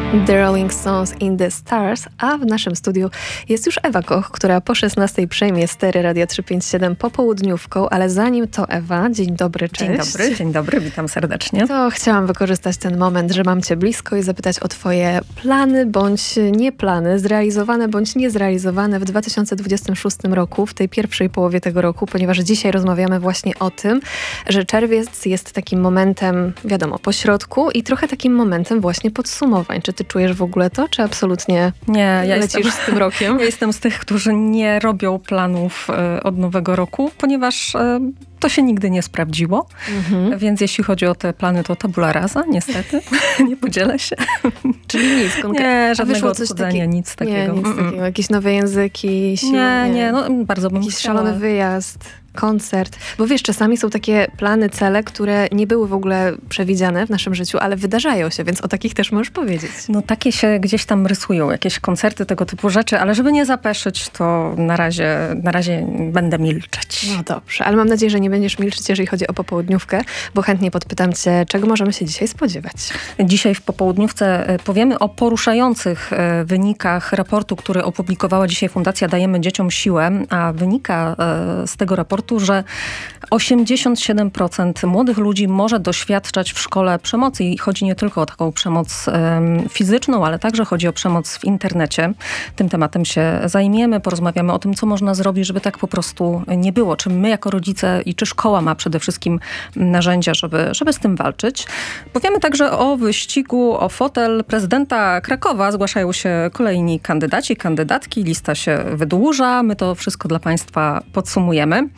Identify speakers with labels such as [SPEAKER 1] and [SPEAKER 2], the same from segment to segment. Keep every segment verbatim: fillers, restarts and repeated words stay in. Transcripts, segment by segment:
[SPEAKER 1] The Rolling Stones in the Stars, a w naszym studiu jest już Ewa Koch, która po szesnastej przejmie stery Radia trzysta pięćdziesiąt siedem popołudniówką, ale zanim to Ewa, dzień dobry, cześć.
[SPEAKER 2] Dzień dobry, dzień dobry, witam serdecznie.
[SPEAKER 1] To chciałam wykorzystać ten moment, że mam cię blisko i zapytać o twoje plany bądź nie plany, zrealizowane bądź niezrealizowane w dwa tysiące dwudziestym szóstym roku, w tej pierwszej połowie tego roku, ponieważ dzisiaj rozmawiamy właśnie o tym, że czerwiec jest takim momentem, wiadomo, pośrodku i trochę takim momentem właśnie podsumowań. Czy ty czujesz w ogóle to, czy absolutnie
[SPEAKER 2] nie, ja
[SPEAKER 1] lecisz
[SPEAKER 2] jestem,
[SPEAKER 1] z tym rokiem?
[SPEAKER 2] Ja jestem z tych, którzy nie robią planów y, od nowego roku, ponieważ y, to się nigdy nie sprawdziło. Mhm. Więc jeśli chodzi o te plany, to tabula rasa, niestety. Nie podzielę się.
[SPEAKER 1] Czyli nic konkretnie.
[SPEAKER 2] Nie, żadnego odchudzania, nic takiego.
[SPEAKER 1] Nie, nic Mm-mm. takiego. Jakieś nowe języki, siły,
[SPEAKER 2] nie, nie, nie, no bardzo bym
[SPEAKER 1] Jakiś
[SPEAKER 2] chciała.
[SPEAKER 1] szalony wyjazd, koncert. Bo wiesz, czasami są takie plany, cele, które nie były w ogóle przewidziane w naszym życiu, ale wydarzają się, więc o takich też możesz powiedzieć.
[SPEAKER 2] No takie się gdzieś tam rysują, jakieś koncerty, tego typu rzeczy, ale żeby nie zapeszyć, to na razie, na razie będę milczeć.
[SPEAKER 1] No dobrze, ale mam nadzieję, że nie będziesz milczeć, jeżeli chodzi o popołudniówkę, bo chętnie podpytam cię, czego możemy się dzisiaj spodziewać.
[SPEAKER 2] Dzisiaj w popołudniówce powiemy o poruszających wynikach raportu, który opublikowała dzisiaj Fundacja Dajemy Dzieciom Siłę, a wynika z tego raportu, że osiemdziesiąt siedem procent młodych ludzi może doświadczać w szkole przemocy i chodzi nie tylko o taką przemoc um, fizyczną, ale także chodzi o przemoc w internecie. Tym tematem się zajmiemy, porozmawiamy o tym, co można zrobić, żeby tak po prostu nie było. Czy my jako rodzice i czy szkoła ma przede wszystkim narzędzia, żeby, żeby z tym walczyć. Powiemy także o wyścigu o fotel prezydenta Krakowa. Zgłaszają się kolejni kandydaci, kandydatki. Lista się wydłuża. My to wszystko dla Państwa podsumujemy.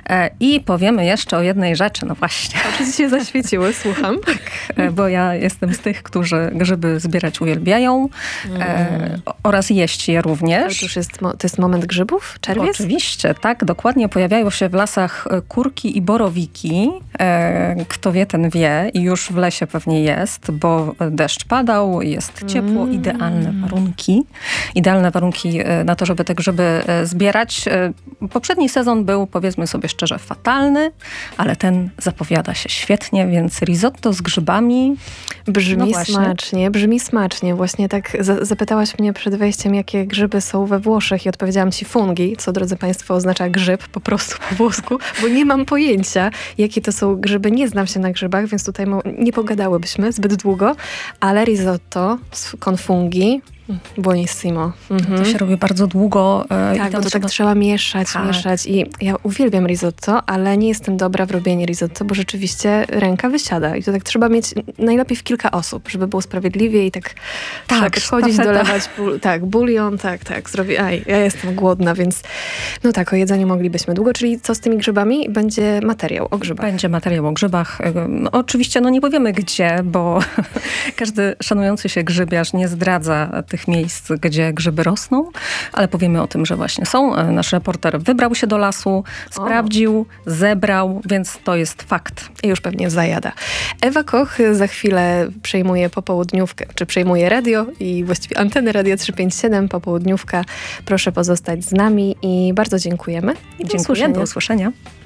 [SPEAKER 2] I powiemy jeszcze o jednej rzeczy, no właśnie.
[SPEAKER 1] Oczy ci się zaświeciły, słucham.
[SPEAKER 2] Tak, bo ja jestem z tych, którzy grzyby zbierać uwielbiają mm. e, oraz jeść je również.
[SPEAKER 1] Ale to już jest, to jest moment grzybów? Czerwiec?
[SPEAKER 2] Oczywiście, tak, dokładnie. Pojawiają się w lasach kurki i borowiki. E, kto wie, ten wie i już w lesie pewnie jest, bo deszcz padał, jest ciepło, mm. idealne warunki. Idealne warunki na to, żeby te grzyby zbierać. Poprzedni sezon był, powiedzmy sobie szczerze, fatalny, ale ten zapowiada się świetnie, więc risotto z grzybami.
[SPEAKER 1] Brzmi no smacznie, brzmi smacznie. Właśnie tak za- zapytałaś mnie przed wejściem, jakie grzyby są we Włoszech i odpowiedziałam ci fungi, co, drodzy Państwo, oznacza grzyb po prostu po włosku, bo nie mam pojęcia, jakie to są grzyby. Nie znam się na grzybach, więc tutaj mo- nie pogadałybyśmy zbyt długo, ale risotto con fungi, buonissimo. Mhm.
[SPEAKER 2] To się robi bardzo długo.
[SPEAKER 1] E, tak, bo to trzeba... tak trzeba mieszać, tak. mieszać i ja uwielbiam risotto, ale nie jestem dobra w robieniu risotto, bo rzeczywiście ręka wysiada i to tak trzeba mieć najlepiej w kilka osób, żeby było sprawiedliwie i tak, tak podchodzić, dolewać ból, tak, bulion, tak, tak, zrobię, aj, ja jestem głodna, więc no tak, o jedzeniu moglibyśmy długo, czyli co z tymi grzybami? Będzie materiał o grzybach.
[SPEAKER 2] Będzie materiał o grzybach. No, oczywiście, no nie powiemy gdzie, bo każdy szanujący się grzybiarz nie zdradza tych miejsc, gdzie grzyby rosną, ale powiemy o tym, że właśnie są. Nasz reporter wybrał się do lasu, sprawdził, o. zebrał, więc to jest fakt.
[SPEAKER 1] I już pewnie zajada. Ewa Koch za chwilę przejmuje popołudniówkę, czy przejmuje radio i właściwie antenę Radia trzysta pięćdziesiąt siedem, popołudniówka. Proszę pozostać z nami i bardzo dziękujemy. I do
[SPEAKER 2] Dziękuję,
[SPEAKER 1] usłyszenia.
[SPEAKER 2] do usłyszenia.